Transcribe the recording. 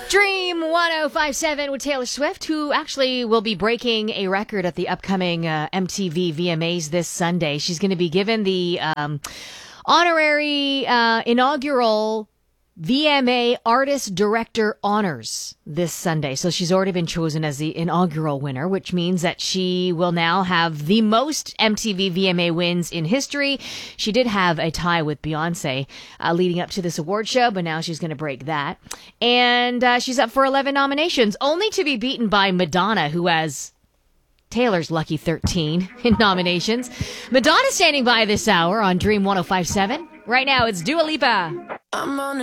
Dream 1057 with Taylor Swift, who actually will be breaking a record at the upcoming MTV VMAs this Sunday. She's going to be given the honorary inaugural VMA Artist Director Honors this Sunday. So she's already been chosen as the inaugural winner, which means that she will now have the most MTV VMA wins in history. She did have a tie with Beyonce leading up to this award show, but now she's going to break that. And she's up for 11 nominations, only to be beaten by Madonna, who has Taylor's lucky 13 in nominations. Madonna standing by this hour on Dream 1057. Right now, it's Dua Lipa.